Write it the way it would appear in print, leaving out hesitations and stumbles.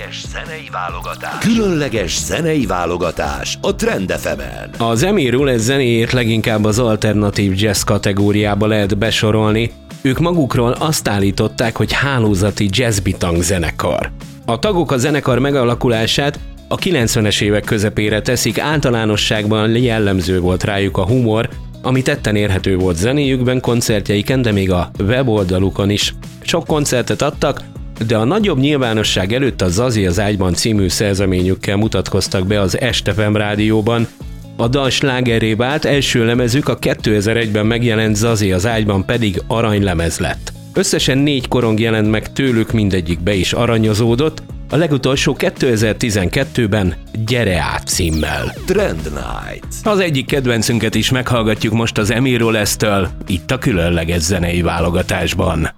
Különleges zenei válogatás a Trend FM-en. Az Emil Rules zenéjét leginkább az alternatív jazz kategóriába lehet besorolni. Ők magukról azt állították, hogy hálózati jazzbitang zenekar. A tagok a zenekar megalakulását a 90-es évek közepére teszik, általánosságban jellemző volt rájuk a humor, ami tetten érhető volt zenéjükben, koncertjeiken, de még a weboldalukon is. Sok koncertet adtak, de a nagyobb nyilvánosság előtt a Zazi az ágyban című szerzeményükkel mutatkoztak be az Est.FM rádióban. A dal slágerré vált, első lemezük a 2001-ben megjelent Zazi az ágyban pedig aranylemez lett. Összesen 4 korong jelent meg tőlük, mindegyik be is aranyozódott, a legutolsó 2012-ben Gyere át címmel. Trend Night. Az egyik kedvencünket is meghallgatjuk most az Emil Rules-től, itt a különleges zenei válogatásban.